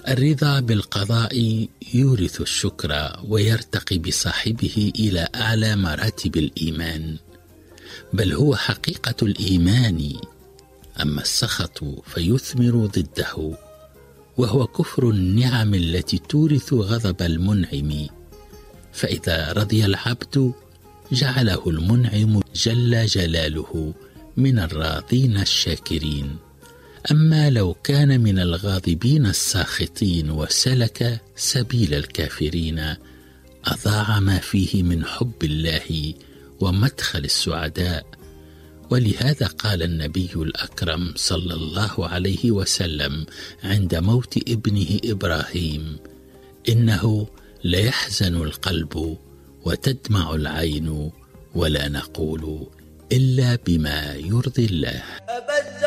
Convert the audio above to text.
الرضا بالقضاء يورث الشكر ويرتقي بصاحبه إلى أعلى مراتب الإيمان، بل هو حقيقة الإيمان. أما السخط فيثمر ضده، وهو كفر النعم التي تورث غضب المنعم. فإذا رضي العبد جعله المنعم جل جلاله من الراضين الشاكرين. أما لو كان من الغاضبين الساخطين وسلك سبيل الكافرين، أضاع ما فيه من حب الله ومدخل السعداء. ولهذا قال النبي الأكرم صلى الله عليه وسلم عند موت ابنه إبراهيم: إنه ليحزن القلب وتدمع العين، ولا نقول إلا بما يرضي الله.